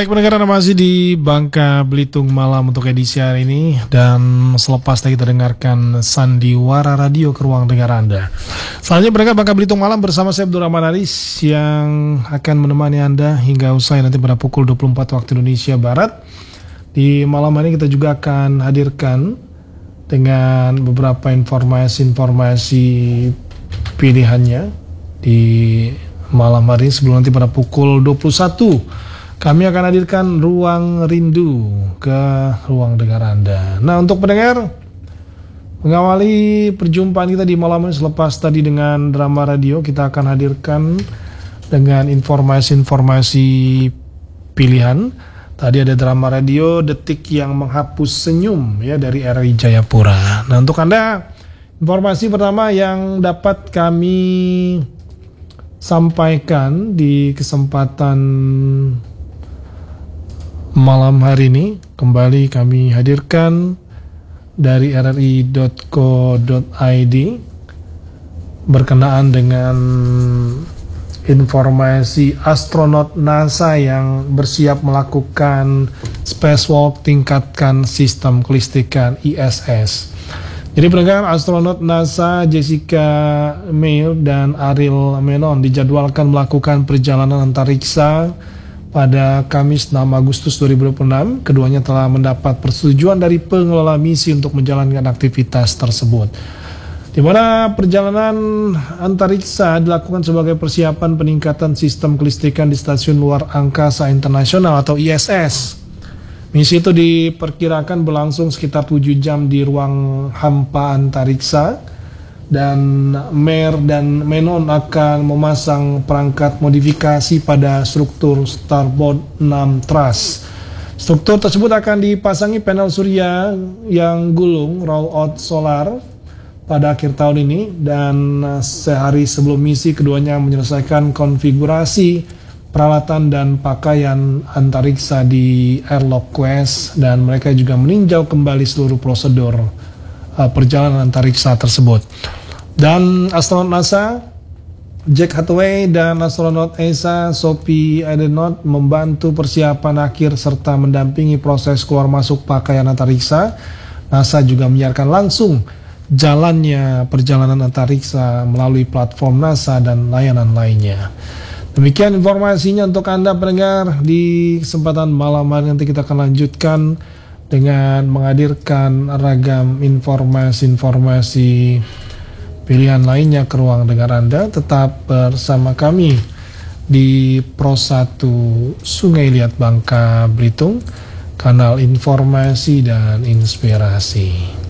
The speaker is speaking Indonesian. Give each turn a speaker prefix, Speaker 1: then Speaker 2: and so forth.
Speaker 1: Baik pendengar, masih di Bangka Belitung Malam untuk edisi hari ini. Dan selepas tadi kita dengarkan Sandiwara Radio ke ruang dengar Anda. Selanjutnya pendengar Bangka Belitung Malam bersama saya Abdul Rahman Aris yang akan menemani Anda hingga usai nanti pada pukul 24 waktu Indonesia Barat. Di malam hari kita juga akan hadirkan dengan beberapa informasi pilihannya di malam hari sebelum nanti pada pukul 21 kami akan hadirkan Ruang Rindu ke ruang dengar Anda. Nah, untuk pendengar, mengawali perjumpaan kita di malam ini selepas tadi dengan drama radio, kita akan hadirkan dengan informasi pilihan. Tadi ada drama radio Detik yang Menghapus Senyum ya dari RRI Jayapura. Nah, untuk Anda, informasi pertama yang dapat kami sampaikan di kesempatan malam hari ini kembali kami hadirkan dari rri.co.id berkenaan dengan informasi astronot NASA yang bersiap melakukan spacewalk tingkatkan sistem kelistrikan ISS. Jadi pendengar, astronot NASA Jessica Meir dan Ariel Menon dijadwalkan melakukan perjalanan antariksa pada Kamis 6 Agustus 2026, keduanya telah mendapat persetujuan dari pengelola misi untuk menjalankan aktivitas tersebut. Di mana perjalanan antariksa dilakukan sebagai persiapan peningkatan sistem kelistrikan di Stasiun Luar Angkasa Internasional atau ISS. Misi itu diperkirakan berlangsung sekitar 7 jam di ruang hampa antariksa. Dan Meir dan Menon akan memasang perangkat modifikasi pada struktur Starboard 6 truss. Struktur tersebut akan dipasangi panel surya yang gulung rollout solar pada akhir tahun ini, dan sehari sebelum misi keduanya menyelesaikan konfigurasi peralatan dan pakaian antariksa di Airlock Quest, dan mereka juga meninjau kembali seluruh prosedur perjalanan antariksa tersebut. Dan astronot NASA Jack Hathaway dan astronot ESA Sophie Adenot membantu persiapan akhir serta mendampingi proses keluar masuk pakaian antariksa. NASA juga menyiarkan langsung jalannya perjalanan antariksa melalui platform NASA dan layanan lainnya. Demikian informasinya untuk Anda pendengar. Di kesempatan malam hari nanti kita akan lanjutkan dengan menghadirkan ragam informasi pilihan lainnya ke ruang dengar Anda. Tetap bersama kami di Pro 1 Sungai Liat Bangka Belitung, kanal informasi dan inspirasi.